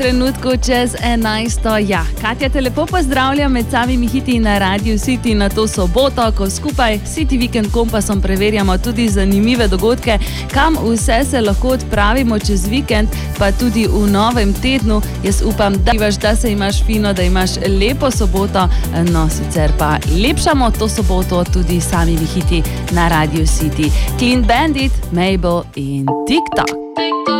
trenutku čez 11. Ja, Katja te lepo pozdravlja med samimi hiti na Radio City na to soboto, ko skupaj City Weekend Kompasom preverjamo tudi zanimive dogodke, kam vse se lahko odpravimo čez vikend, pa tudi v novem tednu. Jaz upam, da se imaš fino, da imaš lepo soboto, no sicer pa lepšamo to soboto tudi samimi hiti na Radio City. Clean Bandit, Mabel in TikTok.